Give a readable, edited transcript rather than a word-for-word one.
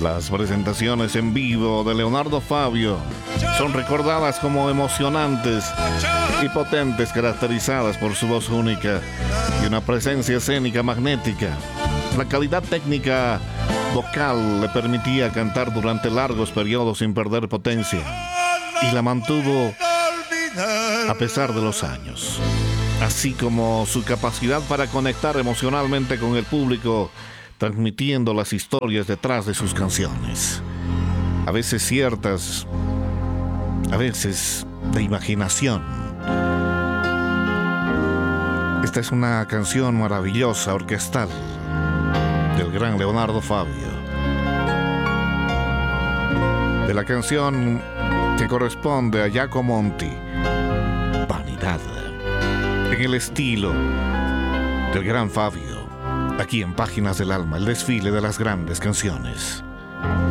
Las presentaciones en vivo de Leonardo Fabio son recordadas como emocionantes y potentes, caracterizadas por su voz única y una presencia escénica magnética. La calidad técnica vocal le permitía cantar durante largos periodos sin perder potencia, y la mantuvo a pesar de los años, así como su capacidad para conectar emocionalmente con el público, transmitiendo las historias detrás de sus canciones, a veces ciertas, a veces de imaginación. Esta es una canción maravillosa, orquestal, del gran Leonardo Fabio, de la canción que corresponde a Giacomo Monti, Vanidad, en el estilo del gran Fabio. Aquí en Páginas del Alma, el desfile de las grandes canciones.